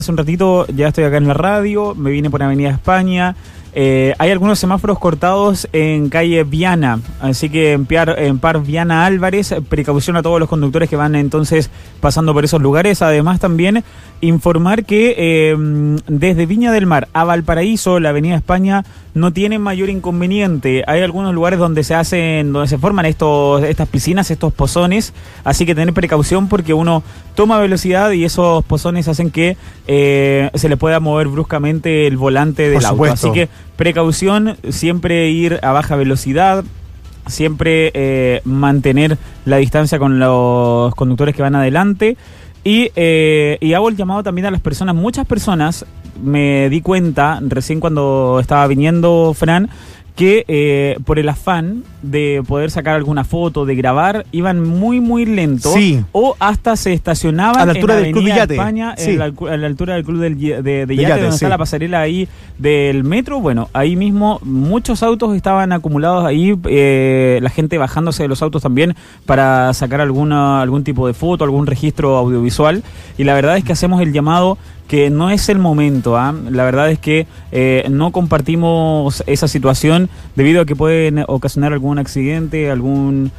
Hace un ratito ya estoy acá en la radio, me vine por Avenida España. Hay algunos semáforos cortados en calle Viana, así que en par Viana Álvarez, precaución a todos los conductores que van entonces pasando por esos lugares. Además también informar que desde Viña del Mar a Valparaíso, la Avenida España no tiene mayor inconveniente. Hay algunos lugares donde se forman estas piscinas, estos pozones, así que tener precaución porque uno toma velocidad y esos pozones hacen que se le pueda mover bruscamente el volante del auto. Así que precaución, siempre ir a baja velocidad, siempre mantener la distancia con los conductores que van adelante. Y hago el llamado también a las personas. Muchas personas, me di cuenta recién cuando estaba viniendo, Fran, que por el afán de poder sacar alguna foto, de grabar, iban muy muy lento, sí, o hasta se estacionaban a la altura del Club de Yate, España, sí, a la altura del Club de Yate, donde sí está la pasarela ahí del metro. Bueno, ahí mismo muchos autos estaban acumulados ahí, la gente bajándose de los autos también para sacar algún tipo de foto, algún registro audiovisual, y la verdad es que hacemos el llamado que no es el momento, la verdad es que no compartimos esa situación debido a que pueden ocasionar algún accidente, algún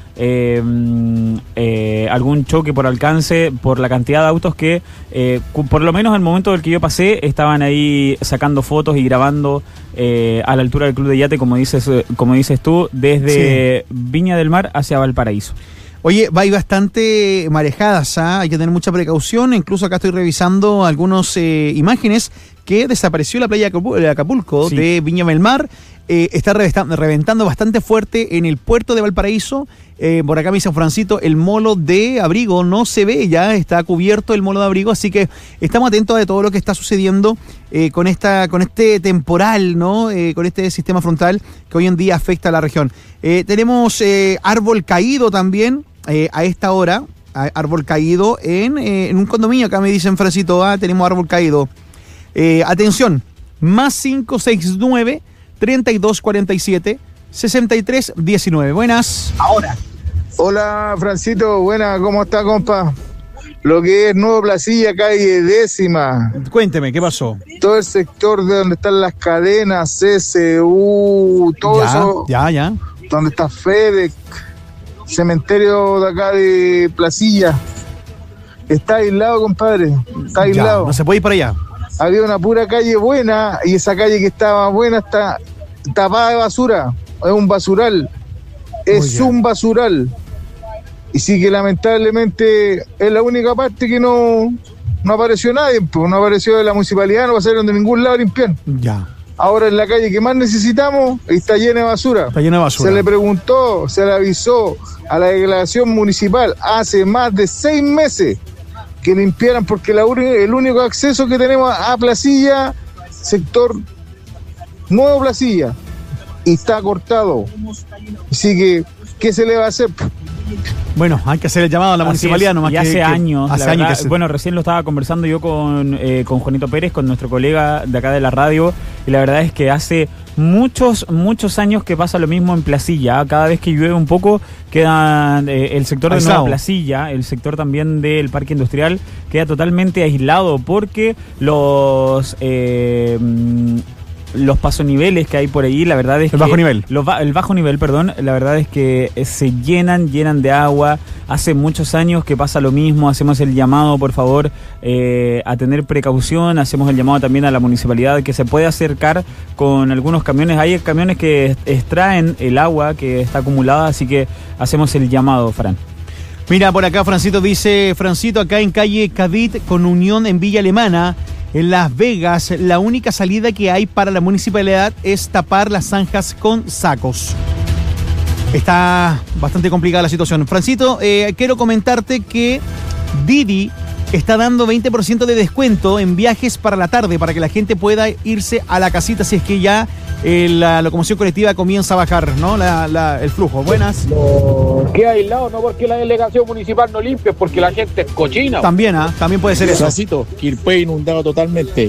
choque por alcance, por la cantidad de autos que, por lo menos en el momento del que yo pasé, estaban ahí sacando fotos y grabando a la altura del Club de Yate, como dices tú, desde Viña del Mar hacia Valparaíso. Oye, hay bastante marejadas, hay que tener mucha precaución. Incluso acá estoy revisando algunas imágenes que desapareció la playa de Acapulco, sí, de Viña del Mar. Está reventando bastante fuerte en el puerto de Valparaíso. Por acá me dice Francito, el molo de abrigo no se ve, ya está cubierto el molo de abrigo, así que estamos atentos de todo lo que está sucediendo con este temporal, ¿no? Con este sistema frontal que hoy en día afecta a la región. Tenemos árbol caído también a esta hora, árbol caído en un condominio. Acá me dicen, Francito, tenemos árbol caído. Atención, más 569-3247-6319. Buenas. Ahora. Hola, Francito, buena, ¿cómo está, compa? Lo que es Nuevo Placilla, calle 10ª. Cuénteme, ¿qué pasó? Todo el sector de donde están las cadenas, CSU, todo eso. Ya. Donde está FedEx, cementerio de acá de Placilla. Está aislado, compadre. Está aislado. No se puede ir para allá. Había una pura calle buena y esa calle que estaba buena está tapada de basura. Es un basural. Es un basural. Y sí que lamentablemente es la única parte que no apareció nadie. Pues no apareció de la municipalidad, no pasaron de ningún lado a limpiar. Ya. Ahora en la calle que más necesitamos está llena de basura. Está llena de basura. Se le preguntó, se le avisó a la delegación municipal hace más de 6 meses que limpiaran, porque el único acceso que tenemos a Placilla, sector Nuevo Placilla, y está cortado. Así que, ¿qué se le va a hacer? Bueno, hay que hacer el llamado a la municipalidad nomás. Y hace años. Bueno, recién lo estaba conversando yo con Juanito Pérez, con nuestro colega de acá de la radio, y la verdad es que hace muchos años que pasa lo mismo en Placilla. Cada vez que llueve un poco queda el sector de Nueva Placilla, el sector también del parque industrial, queda totalmente aislado porque los pasoniveles que hay por ahí, la verdad es que... El bajo nivel, perdón, la verdad es que se llenan de agua. Hace muchos años que pasa lo mismo. Hacemos el llamado, por favor, a tener precaución. Hacemos el llamado también a la municipalidad que se puede acercar con algunos camiones. Hay camiones que extraen el agua que está acumulada, así que hacemos el llamado, Fran. Mira, por acá Francito dice, acá en calle Cavit con Unión en Villa Alemana, en Las Vegas, la única salida que hay para la municipalidad es tapar las zanjas con sacos. Está bastante complicada la situación. Francito, quiero comentarte que Didi está dando 20% de descuento en viajes para la tarde, para que la gente pueda irse a la casita si es que ya la locomoción colectiva comienza a bajar, ¿no? El flujo. Buenas. Queda aislado, no porque la delegación municipal no limpie, porque la gente es cochina. También, también puede ser eso. Francito, Quilpué inundado totalmente.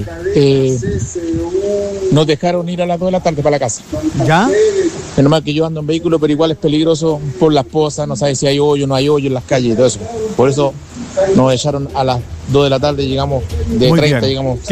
Nos dejaron ir a las 2 de la tarde para la casa. ¿Ya? Menos mal que yo ando en vehículo, pero igual es peligroso por las pozas, no sabes si hay hoyo, no hay hoyo en las calles y todo eso. Por eso nos echaron a las 2 de la tarde, llegamos de Muy 30, bien. llegamos